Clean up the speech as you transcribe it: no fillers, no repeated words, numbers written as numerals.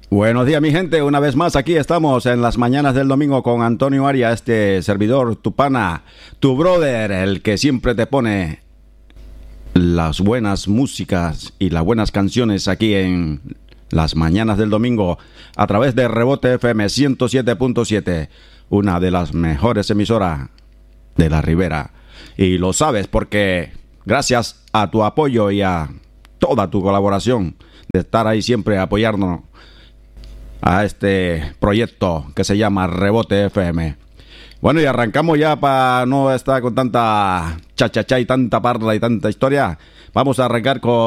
Buenos días, mi gente. Una vez más aquí estamos en las mañanas del domingo con Antonio Aria, este servidor, tu pana, tu brother, el que siempre te pone las buenas músicas y las buenas canciones aquí en las mañanas del domingo a través de Rebote FM 107.7, una de las mejores emisoras de la Ribera. Y lo sabes porque gracias a tu apoyo y a toda tu colaboración de estar ahí siempre apoyarnos a este proyecto que se llama Rebote FM. Bueno, y arrancamos ya para no estar con tanta cha-cha-cha y tanta parla y tanta historia. Vamos a arrancar con